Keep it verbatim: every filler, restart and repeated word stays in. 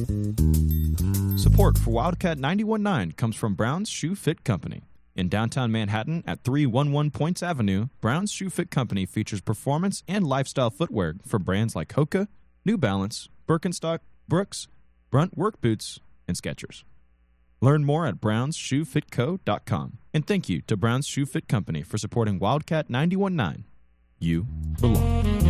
Support for Wildcat ninety-one point nine comes from Brown's Shoe Fit Company. In downtown Manhattan at three eleven Points Avenue, Brown's Shoe Fit Company features performance and lifestyle footwear from brands like Hoka, New Balance, Birkenstock, Brooks, Brunt Work Boots, and Skechers. Learn more at browns shoe fit co dot com. And thank you to Brown's Shoe Fit Company for supporting Wildcat ninety-one point nine. You belong.